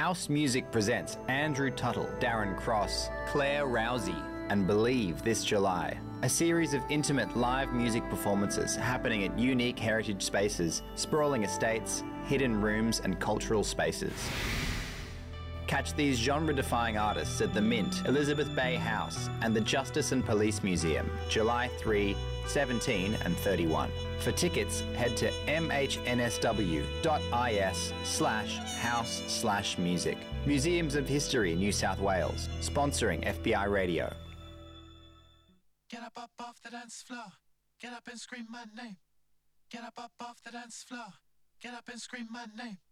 House Music presents Andrew Tuttle, Darren Cross, Claire Rousey, and Believe this July. A series of intimate live music performances happening at unique heritage spaces, sprawling estates, hidden rooms, and cultural spaces. Catch these genre-defying artists at the Mint, Elizabeth Bay House, and the Justice and Police Museum, July 3, 17 and 31. For tickets, head to mhnsw.is/house/music. Museums of History, New South Wales, sponsoring FBI Radio. Get up off the dance floor. Get up and scream my name. Get up off the dance floor. Get up and scream my name.